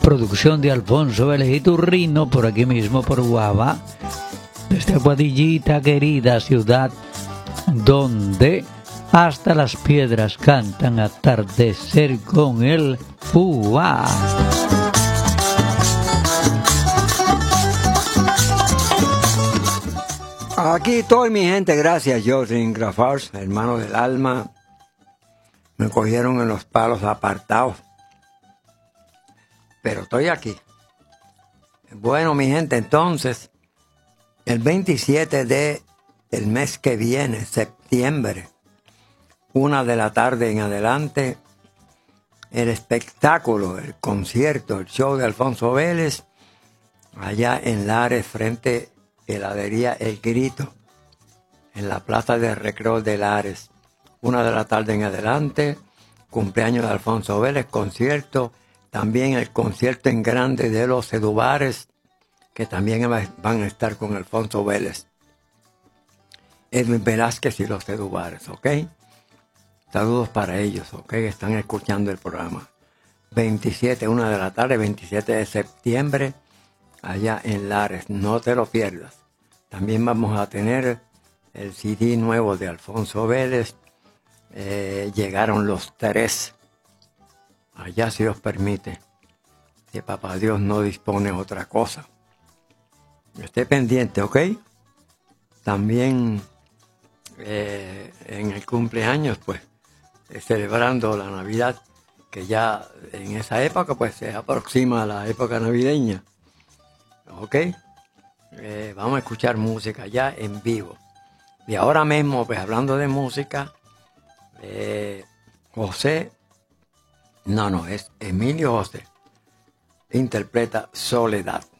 producción de Alfonso Vélez Iturrino, por aquí mismo, por Guava, desde Aguadillita, querida ciudad, donde hasta las piedras cantan atardecer con el Púa. Aquí estoy, mi gente, gracias, Josrin Grafars, hermano del alma. Me cogieron en los palos apartados, pero estoy aquí. Bueno, mi gente, entonces, el 27 del mes que viene, septiembre, 1 de la tarde en adelante, el espectáculo, el concierto, el show de Alfonso Vélez, allá en Lares, frente a heladería El Grito, en la plaza de recreo de Lares. 1 de la tarde en adelante, cumpleaños de Alfonso Vélez, concierto, también el concierto en grande de los Edubares, que también van a estar con Alfonso Vélez, Edwin Velázquez y los Edubares, ¿ok? Saludos para ellos, ¿ok? Están escuchando el programa. 27, 1 de la tarde, 27 de septiembre, allá en Lares, no te lo pierdas. También vamos a tener el CD nuevo de Alfonso Vélez, Llegaron los 3, allá si Dios permite, que papá Dios no dispone otra cosa. Esté pendiente, ¿ok? También en el cumpleaños, pues, celebrando la Navidad, que ya en esa época, pues, se aproxima la época navideña, ¿ok? Vamos a escuchar música ya en vivo. Y ahora mismo, pues hablando de música, es Emilio José, interpreta Soledad.